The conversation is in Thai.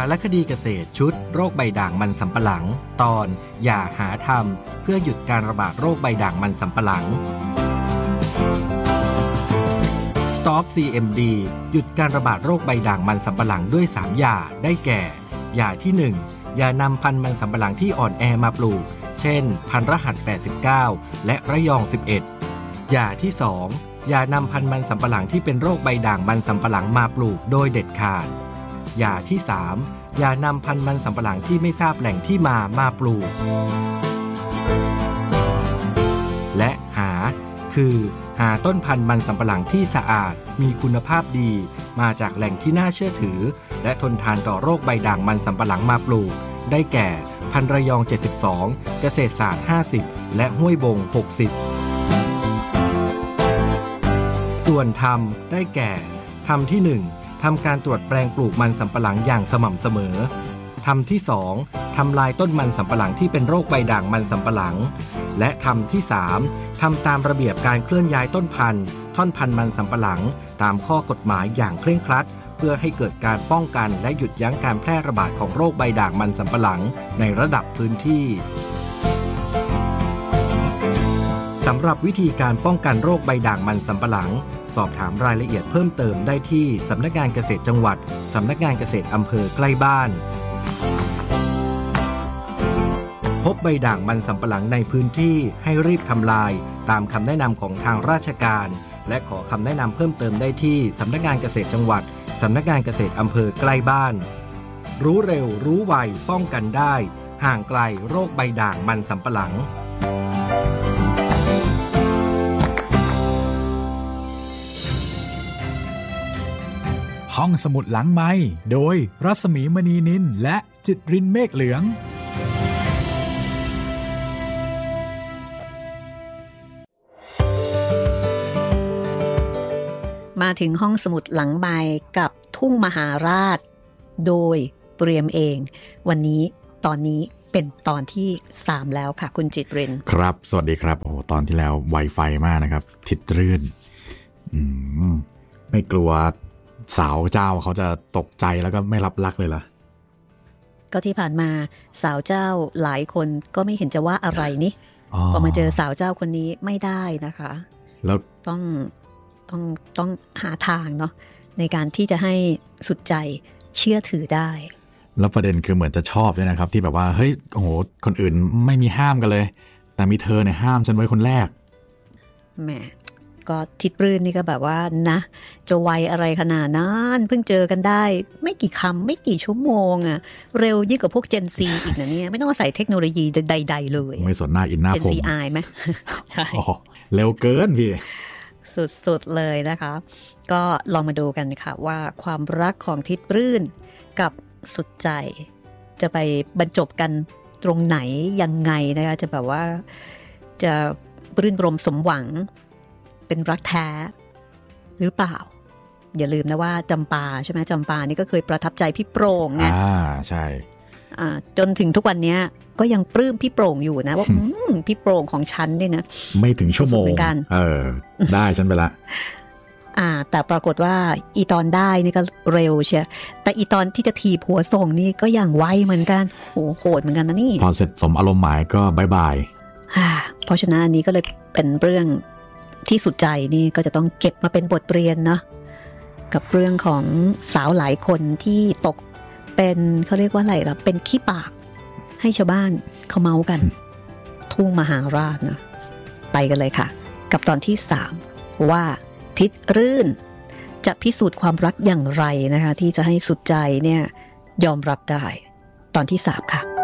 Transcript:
ารคดีเกษตรชุดโรคใบด่างมันสำปะหลังตอนอย่าหาทำเพื่อหยุดการระบาดโรคใบด่างมันสำปะหลัง Stop CMD หยุดการระบาดโรคใบด่างมันสำปะหลังด้วย3อย่าได้แก่อย่าที่1อย่านำพันธุ์มันสำปะหลังที่อ่อนแอมาปลูกเช่นพันธุ์รหัส89และระยอง11อย่าที่2อย่านำพันธุ์มันสำปะหลังที่เป็นโรคใบด่างมันสำปะหลังมาปลูกโดยเด็ดขาดอย่าที่3อย่านำพันธุ์มันสำปะหลังที่ไม่ทราบแหล่งที่มาปลูกและคือหาต้นพันธุ์มันสำปะหลังที่สะอาดมีคุณภาพดีมาจากแหล่งที่น่าเชื่อถือและทนทานต่อโรคใบด่างมันสำปะหลังมาปลูกได้แก่พันธุ์ระยอง72เกษตรศาสตร์50และห้วยบง60ส่วนทำได้แก่ทำที่1ทำการตรวจแปลงปลูกมันสำปะหลังอย่างสม่ำเสมอทำที่2ทำลายต้นมันสำปะหลังที่เป็นโรคใบด่างมันสำปะหลังและทำที่3ทำตามระเบียบการเคลื่อนย้ายต้นพันธุ์ท่อนพันธุ์มันสำปะหลังตามข้อกฎหมายอย่างเคร่งครัดเพื่อให้เกิดการป้องกันและหยุดยั้งการแพร่ระบาดของโรคใบด่างมันสำปะหลังในระดับพื้นที่สำหรับวิธีการป้องกันโรคใบด่างมันสำปะหลังสอบถามรายละเอียดเพิ่มเติมได้ที่สำนักงานเกษตรจังหวัดสำนักงานเกษตรอำเภอใกล้บ้านพบใบด่างมันสำปะหลังในพื้นที่ให้รีบทำลายตามคำแนะนำของทางราชการและขอคำแนะนำเพิ่มเติมได้ที่สำนักงานเกษตรจังหวัดสำนักงานเกษตรอำเภอใกล้บ้านรู้เร็วรู้ไวป้องกันได้ห่างไกลโรคใบด่างมันสำปะหลังห้องสมุดหลังไมค์โดยรัศมีมณีนินและจิตรินเมฆเหลืองมาถึงห้องสมุดหลังไมค์กับทุ่งมหาราชโดยเปรียมเองวันนี้ตอนนี้เป็นตอนที่3แล้วค่ะคุณจิตรินครับสวัสดีครับโอ้ตอนที่แล้วไวไฟมากนะครับทิดรื่นไม่กลัวสาวเจ้าเขาจะตกใจแล้วก็ไม่รับรักเลยล่ะก็ที่ผ่านมาสาวเจ้าหลายคนก็ไม่เห็นจะว่าอะไรนี่พอมาเจอสาวเจ้าคนนี้ไม่ได้นะคะแล้วต้องหาทางเนาะในการที่จะให้สุดใจเชื่อถือได้แล้วประเด็นคือเหมือนจะชอบด้วยนะครับที่แบบว่าเฮ้ยโอ้โหคนอื่นไม่มีห้ามกันเลยแต่มีเธอเนี่ยห้ามฉันไว้คนแรกแหมก็ทิดรื่นนี่ก็แบบว่านะจะไวอะไรขนาดนั้นเพิ่งเจอกันได้ไม่กี่คำไม่กี่ชั่วโมงอะเร็วยิ่งกว่าพวก Gen Z อีกนะเนี่ยไม่ต้องอาศัยเทคโนโลยีใดๆเลยไม่สนหน้าอินหน้าผม Gen Z อายไหมใช่เร็วเกินพี่สุดๆเลยนะคะก็ลองมาดูกันค่ะว่าความรักของทิดรื่นกับสุดใจจะไปบรรจบกันตรงไหนยังไงนะคะจะแบบว่าจะรื่นรมสมหวังเป็นรักแท้หรือเปล่าอย่าลืมนะว่าจำปาใช่ไหมจำปานี่ก็เคยประทับใจพี่โปร่งไงใช่จนถึงทุกวันนี้ก็ยังปลื้มพี่โปร่งอยู่นะว่าพี่โปร่งของฉันเนี่ยนะไม่ถึงชั่วโมงได้ฉันไปละแต่ปรากฏว่าอีตอนได้นี่ก็เร็วเชียแต่อีตอนที่จะทีผัวส่งนี่ก็อย่างไวเหมือนกันโหดเหมือนกันนะนี่พอเสร็จสมอารมณ์หมายก็บายบายเพราะฉะนั้นอันนี้ก็เลยเป็นเรื่องที่สุดใจนี่ก็จะต้องเก็บมาเป็นบทเรียนนะกับเรื่องของสาวหลายคนที่ตกเป็นเขาเรียกว่าอะไรล่ะเป็นขี้ปากให้ชาวบ้านเขาเมากันทุ่งมหาราชนะไปกันเลยค่ะกับตอนที่3ว่าทิดรื่นจะพิสูจน์ความรักอย่างไรนะคะที่จะให้สุดใจเนี่ยยอมรับได้ตอนที่3ค่ะ